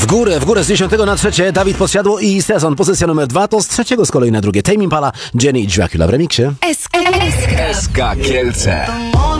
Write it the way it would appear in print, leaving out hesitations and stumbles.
W górę z 10 na 3. Dawid Podsiadło i Sezon. Pozycja numer 2 to z 3 z kolei na drugie. Tame Impala, Jenny i Dracula w remiksie. SK Kielce.